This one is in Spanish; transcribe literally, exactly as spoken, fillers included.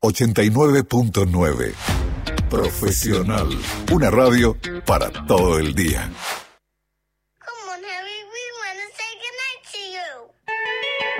ochenta y nueve punto nueve. Profesional. Una radio para todo el día. Come on, Harry. We want to say goodnight to you.